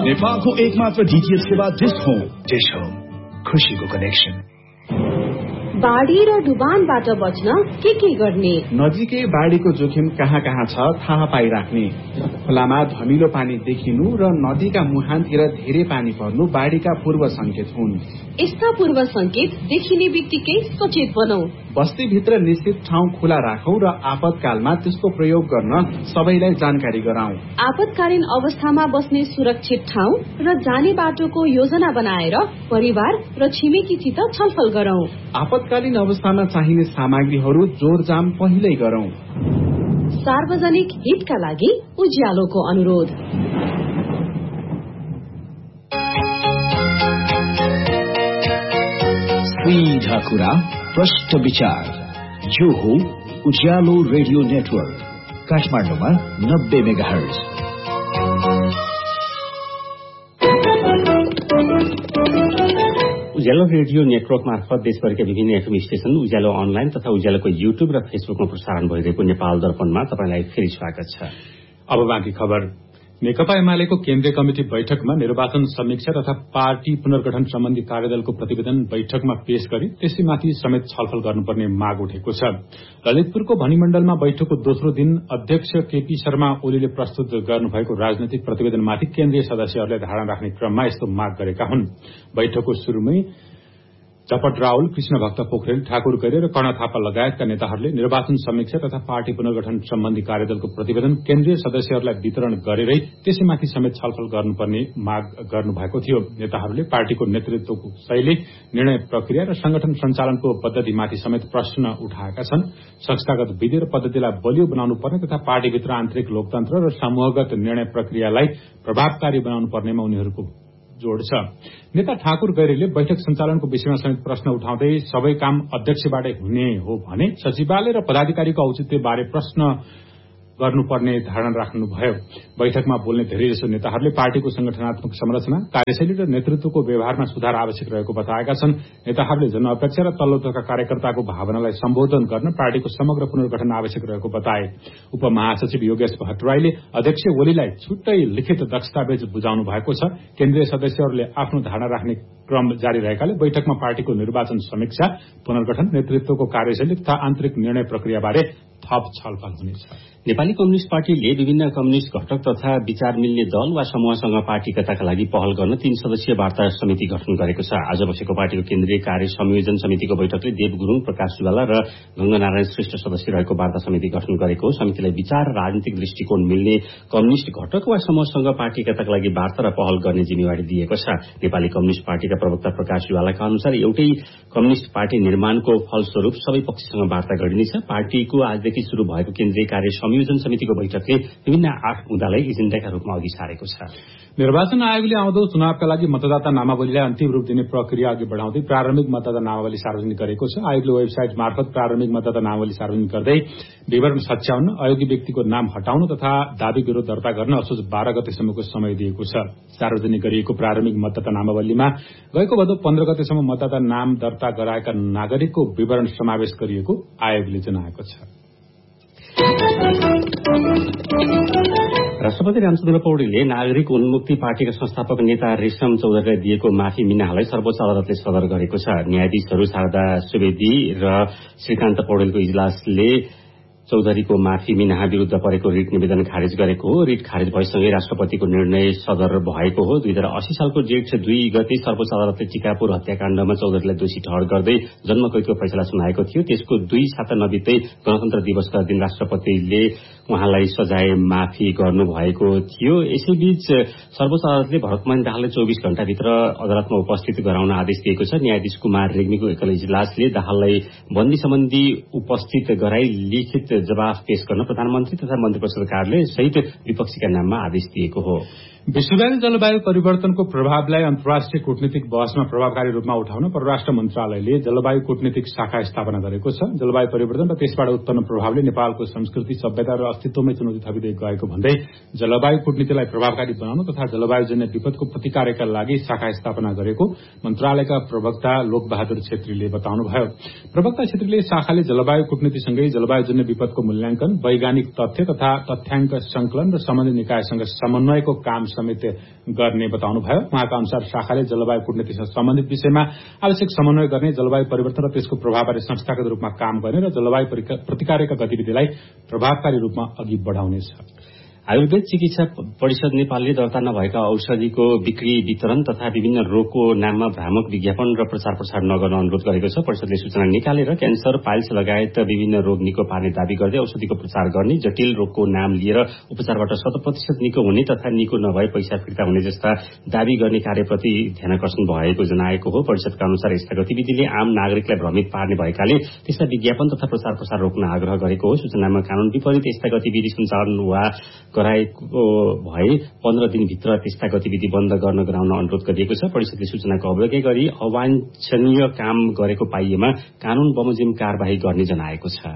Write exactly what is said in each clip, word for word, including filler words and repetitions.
नेपालको एकमात्र डीटीएच सेवा डिश होम। डिश होम, खुशीको कनेक्सन। बाढी र डुबानबाट बच्न के के गर्ने? नजिकै बाढीको जोखिम कहाँ कहाँ छ थाहा पाइराख्ने। खोलामा धमिलो पानी देखिनु र नदीका मुहानतिर धेरै पानी पर्नु बाढीका पूर्व संकेत हुन्। यस्ता पूर्व संकेत देखिने बित्तिकै सचेत बनौ। बस्तीभित्र निश्चित ठाउँ खुला राखौं र आपतकालमा त्यसको प्रयोग गर्न सबैलाई जानकारी गराउँ। आपतकालीन अवस्थामा बस्ने सुरक्षित ठाउँ र जाने बाटोको योजना बनाएर परिवार र छिमेकीसित छलफल गरौं। आपतकालीन अवस्थामा चाहिने सामग्रीहरू जोरजाम पहिल्यै गरौं। सार्वजनिक हितका लागि उज्यालोको अनुरोध। सीधा कुरा, प्रष्ट विचार, यो हो उज्यालो रेडियो नेटवर्क काठमाडौँमा नब्बे मेगाहर्ज। उज्यालो रेडियो नेटवर्क मार्फत देशभरिका विभिन्न एफएम स्टेशन, उज्यालो अनलाइन तथा उज्यालोको युट्युब र फेसबुकमा प्रसारण भइरहेको नेपाल दर्पणमा तपाईलाई फेरि स्वागत छ। अब बाँकी खबर। नेकपा एमालेको केन्द्रीय कमिटी बैठकमा निर्वाचन समीक्षा तथा पार्टी पुनर्गठन सम्बन्धी कार्यदलको प्रतिवेदन बैठकमा पेश गरी त्यसैमाथि समेत छलफल गर्नुपर्ने माग उठेको छ। ललितपुरको भनिमण्डलमा बैठकको दोस्रो दिन अध्यक्ष केपी शर्मा ओलीले प्रस्तुत गर्नुभएको राजनैतिक प्रतिवेदनमाथि केन्द्रीय सदस्यहरूले धारणा राख्ने क्रममा यस्तो माग गरेका हुन्। बैठकको शुरूमै झपट राउल, कृष्ण भक्त पोखरेल, ठाकुर गैरे र कर्ण थापा लगायतका नेताहरूले निर्वाचन समीक्षा तथा पार्टी पुनर्गठन सम्बन्धी कार्यदलको प्रतिवेदन केन्द्रीय सदस्यहरूलाई वितरण गरेरै त्यसैमाथि समेत छलफल गर्नुपर्ने माग गर्नुभएको थियो। नेताहरूले पार्टीको नेतृत्वको शैली, निर्णय प्रक्रिया र संगठन सञ्चालनको पद्धतिमाथि समेत प्रश्न उठाएका छन्। संस्थागत विधि र पद्धतिलाई बलियो बनाउनु पर्ने तथा पार्टीभित्र आन्तरिक लोकतन्त्र र समूहगत निर्णय प्रक्रियालाई प्रभावकारी बनाउनु पर्नेमा उनीहरूको जोड़ छ। नेता ठाकुर गैरेले बैठक सञ्चालनको विषयमा समेत प्रश्न उठाउँदै सबै काम अध्यक्षबाटै हुने हो भने सचिवालय र पदाधिकारीको औचित्य बारे प्रश्न गर्नुपर्ने धारणा राख्नुभयो। बैठकमा बोल्ने धेरैजसो नेताहरूले पार्टीको संगठनात्मक संरचना, कार्यशैली र नेतृत्वको व्यवहारमा सुधार आवश्यक रहेको बताएका छन्। नेताहरूले जनअपेक्षा र तल्लो तहका कार्यकर्ताको भावनालाई सम्बोधन गर्न पार्टीको समग्र पुनर्गठन आवश्यक रहेको बताए। उपमहासचिव योगेश भट्टराईले अध्यक्ष ओलीलाई छुट्टै लिखित दस्तावेज बुझाउनु भएको छ। केन्द्रीय सदस्यहरूले आफ्नो धारणा राख्ने क्रम जारी रहेकाले बैठकमा पार्टीको निर्वाचन समीक्षा, पुनर्गठन, नेतृत्वको कार्यशैली तथा आन्तरिक निर्णय प्रक्रियाबारे थप छलफल हुनेछ। नेपाली कम्युनिष्ट पार्टीले विभिन्न कम्युनिष्ट घटक तथा विचार मिल्ने दल वा समूहसँग पार्टीगतका लागि पहल गर्न तीन सदस्यीय वार्ता समिति गठन गरेको छ। आज बसेको पार्टीको केन्द्रीय कार्य संयोजन समितिको बैठकले देव गुरूङ, प्रकाश सुवाला र गंगानारायण श्रेष्ठ सदस्य रहेको वार्ता समिति गठन गरेको। समितिलाई विचार र राजनीतिक दृष्टिकोण मिल्ने कम्युनिष्ट घटक वा समूहसँग पार्टीगतका लागि वार्ता र पहल गर्ने जिम्मेवारी दिएको छ। नेपाली कम्युनिष्ट पार्टीका प्रवक्ता प्रकाश सुवालाका अनुसार एउटै कम्युनिष्ट पार्टी निर्माणको फलस्वरूप सबै पक्षसँग वार्ता गरिनेछ। पार्टीको आजदेखि शुरू भएको केन्द्रीय कार्य संयोजन समितिको बैठकले विभिन्न आठ मुद्दालाई एजेण्डाका रूपमा अघि सारेको छ। निर्वाचन आयोगले आउँदो चुनावका लागि मतदाता नामावलीलाई अन्तिम रूप दिने प्रक्रिया अघि बढ़ाउँदै प्रारम्भिक मतदाता नामावली सार्वजनिक गरेको छ। आयोगले वेबसाइट मार्फत प्रारम्भिक मतदाता नामावली सार्वजनिक गर्दै विवरण सच्याउन, अयोग्य व्यक्तिको नाम हटाउन तथा दावी विरोध दर्ता गर्न असोज बाह्र गतेसम्मको समय दिएको छ। सार्वजनिक गरिएको प्रारम्भिक मतदाता नामावलीमा गएको भदौ पन्ध्र गतेसम्म मतदाता नाम दर्ता गराएका नागरिकको विवरण समावेश गरिएको आयोगले जनाएको छ। राष्ट्रपति रामचन्द्र पौडेलले नागरिक उन्मुक्ति पार्टीका संस्थापक नेता रेशम चौधरीलाई दिएको माफी मिनालाई सर्वोच्च अदालतले सदर गरेको छ। न्यायाधीशहरू शारदा सुवेदी र श्रीकान्त पौडेलको इजलासले चौधरीको माफी मिनाहा विरूद्ध परेको रिट निवेदन खारेज गरेको हो। रिट खारेज भएसँगै राष्ट्रपतिको निर्णय सदर भएको हो। दुई हजार अस्सी सालको जेठ दुई गते सर्वोच्च अदालतले टिकापुर हत्याकाण्डमा चौधरीलाई दोषी ठहर गर्दै जन्मकैदको फैसला सुनाएको थियो। त्यसको दुई साता नबित्दै गणतन्त्र दिवसका दिन राष्ट्रपतिले उहाँलाई सजाय माफी गर्नुभएको थियो। यसैबीच सर्वोच्च अदालतले भरतमान दाहाललाई चौबिस घण्टाभित्र अदालतमा उपस्थित गराउन आदेश दिएको छ। न्यायाधीश कुमार रेग्मीको एकल इजलासले दाहाललाई बन्दी सम्बन्धी उपस्थित गराई लिखित जवाफ पेश गर्न प्रधानमन्त्री तथा मन्त्री परिषद कार्यालय सहित विपक्षीका नाममा आदेश दिएको हो। विश्वव्यापी जलवायु परिवर्तनको प्रभावलाई अन्तर्राष्ट्रिय कूटनीतिक बहसमा प्रभावकारी रूपमा उठाउन परराष्ट्र मन्त्रालयले जलवायु कूटनीतिक शाखा स्थापना गरेको छ। जलवायु परिवर्तन र त्यसबाट उत्पन्न प्रभावले नेपालको संस्कृति, सभ्यता र अस्तित्वमै चुनौती थपिँदै गएको भन्दै जलवायु कूटनीतिलाई प्रभावकारी बनाउन तथा जलवायुजन्य विपदको प्रतिकारका लागि शाखा स्थापना गरेको मन्त्रालयका प्रवक्ता लोकबहादुर छेत्रीले बताउनुभयो। प्रवक्ता छेत्रीले शाखाले जलवायु कूटनीतिसँगै जलवायुजन्य विपदको मूल्याङ्कन, वैज्ञानिक तथ्य तथा तथ्याङ्क संकलन र सम्बन्धित निकायसँग समन्वयको काम समेत गर्ने बताउनुभयो। उहाँका अनुसार शाखाले जलवायु कूटनीतिसँग सम्बन्धित विषयमा आवश्यक समन्वय गर्ने, जलवायु परिवर्तन र त्यसको प्रभावबारे संस्थागत रूपमा काम गर्ने र जलवायु प्रतिकारका गतिविधिलाई प्रभावकारी रूपमा अघि बढाउनेछ। आयुर्वेद चिकित्सा परिषद नेपालले दर्ता नभएका औषधिको बिक्री वितरण तथा विभिन्न रोगको नाममा भ्रामक विज्ञापन र प्रचार प्रसार नगर्न अनुरोध गरेको छ। परिषदले सूचना निकालेर क्यान्सर, पाइल्स लगायत विभिन्न रोग निको पार्ने दावी गर्दै औषधिको प्रचार गर्ने, जटिल रोगको नाम लिएर उपचारबाट शत प्रतिशत निको हुने तथा निको नभए पैसा फिर्ता हुने जस्ता दावी गर्ने कार्यप्रति ध्यानकर्षण भएको जनाएको हो। परिषदका अनुसार यस्ता गतिविधिले आम नागरिकलाई भ्रमित पार्ने भएकाले त्यस्ता विज्ञापन तथा प्रचार प्रसार रोक्न आग्रह गरेको हो। सूचनामा कानून विपरीत यस्ता गतिविधि सञ्चालन वा गराएको भए पन्ध्र दिनभित्र त्यस्ता गतिविधि बन्द गर्न गराउन अनुरोध गरिएको छ। परिषदले सूचनाको अवज्ञा गरी अवाञ्छनीय काम गरेको पाइएमा कानून बमोजिम कार्यवाही गर्ने जनाएको छ।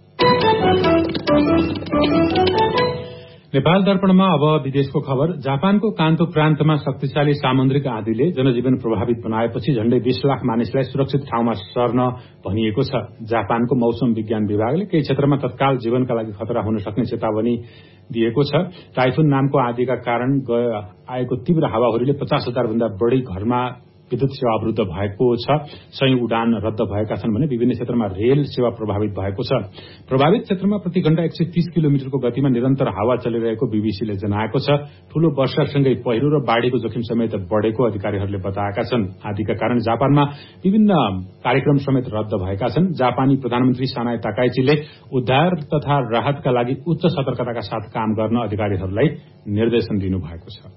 नेपाल दर्पणमा अब विदेशको खबर। जापानको कान्तो प्रान्तमा शक्तिशाली सामुद्रिक आँधीले जनजीवन प्रभावित बनाएपछि झण्डै बीस लाख मानिसलाई सुरक्षित ठाउँमा सर्न भनिएको छ। जापानको मौसम विज्ञान विभागले केही क्षेत्रमा तत्काल जीवनका लागि खतरा हुन सक्ने चेतावनी दिएको छ। टाइफुन नामको आँधीका कारण आएको तीव्र हावाहुरीले पचास हजार भन्दा बढ़ी घरमा विद्युत सेवा अवरुद्ध भएको छ। सयौं उडान रद्द भएका छन् भने विभिन्न क्षेत्रमा रेल सेवा प्रभावित भएको छ। प्रभावित क्षेत्रमा प्रति घण्टा एक सय तीस किलोमिटरको गतिमा निरन्तर हावा चलिरहेको बीबीसीले जनाएको छ। ठूलो वर्षासँगै पहिरो र बाढ़ीको जोखिम समेत बढ़ेको अधिकारीहरूले बताएका छन्। आँधीका कारण जापानमा विभिन्न कार्यक्रम समेत रद्द भएका छन्। जापानी प्रधानमन्त्री सानाए ताकाइचीले उद्धार तथा राहतका लागि उच्च सतर्कताका साथ काम गर्न अधिकारीहरूलाई निर्देशन दिनुभएको छ।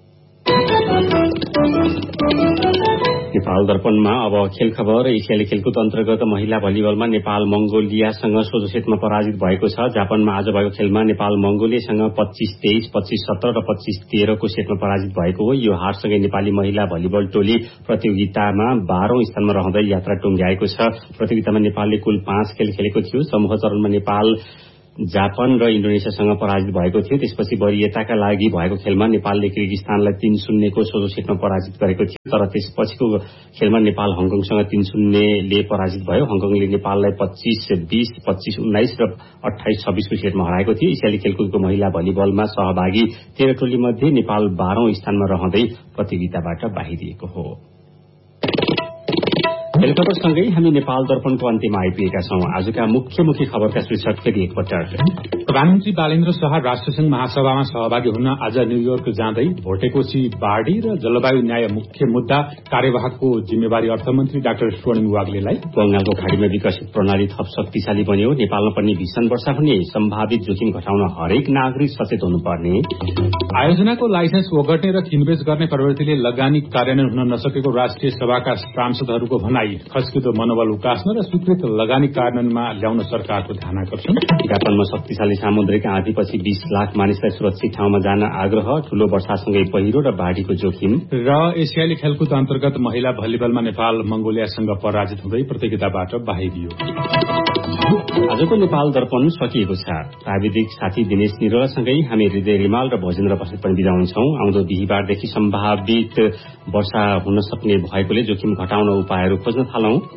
नेपाल दर्पणमा अब खेल खबर। एसियाली खेलकुद अन्तर्गत महिला भलिबलमा नेपाल मंगोलियासँग सोझो सेटमा पराजित भएको छ। जापानमा आज भएको खेलमा नेपाल मंगोलियासँग पच्चीस तेइस, पच्चीस सत्र र पच्चीस तेह्रको सेटमा पराजित भएको हो। यो हारसँगै नेपाली महिला भलिबल टोली प्रतियोगितामा बाह्रौं स्थानमा रहँदै यात्रा टुंग्याएको छ। प्रतियोगितामा नेपालले कुल पाँच खेल खेलेको थियो। समूह चरणमा नेपाल जापान र इन्डोनेसियासँग पराजित भएको थियो। त्यसपछि वरियताका लागि भएको खेलमा नेपालले किर्गिस्तानलाई तीन शून्यको सोझो सेटमा पराजित गरेको थियो। तर त्यसपछिको खेलमा नेपाल हङकङसँग तीन शून्यले पराजित भयो। हङकङले नेपाललाई पच्चीस बीस, पच्चीस उन्नाइस र अठाइस छब्बीसको सेटमा हराएको थियो। एसियाली खेलकुदको महिला भलिबलमा सहभागी तेह्र टोली मध्ये नेपाल बाह्रौं स्थानमा रहँदै प्रतियोगिताबाट बाहिरिएको हो। खेलखबरसँगै हामी नेपाल दर्पणको अन्त्यमा आइपुगेका छौं। आजका मुख्य मुख्य खबरका शीर्षक फेरि एकपटक। प्रधानमन्त्री बालेन्द्र शाह राष्ट्रसंघ महासभामा सहभागी हुन आज न्यूयोर्क जाँदै भोटेकोशी बाढ़ी र जलवायु न्याय मुख्य मुद्दा कार्यवाहकको जिम्मेवारी अर्थमन्त्री डाक्टर स्वर्णिम वाग्लेलाई। बंगालको खाड़ीमा विकसित प्रणाली थप शक्तिशाली बन्यो। नेपालमा पनि भीषण वर्षा हुने सम्भावित जोखिम घटाउन हरेक नागरिक सचेत हुनुपर्ने। आयोजनाको लाइसेन्स ओगट्ने र किनबेच गर्ने प्रवृत्तिले लगानी कार्यान्वयन हुन नसकेको राष्ट्रिय सभाका सांसदहरूको भनाई। खस्किदो मनोबल उकास्न र स्वीकृत लगानी कार्यान्वयनमा ल्याउन सरकारको ध्यानाकर्षण। जापानमा शक्तिशाली सामुद्रिक आँधीपछि बीस लाख मानिसलाई सुरक्षित ठाउँमा जान आग्रह। ठूलो वर्षासँगै पहिरो र बाढ़ीको जोखिम। र एसियाली खेलकुद अन्तर्गत महिला भलिबलमा नेपाल मंगोलियासँग पराजित हुँदै प्रतियोगिताबाट बाहिरियो। आजको नेपाल दर्पण सकिएको छ। प्राविधिक साथी दिनेश निरलासँगै हामी हृदय रिमाल र भोजेन्द्र बस्नेत पनि बिदा हुन्छौं। आउँदो बिहिबारदेखि सम्भावित वर्षा हुन सक्ने भएकोले जोखिम घटाउन उपायहरू खोज्न थालौं।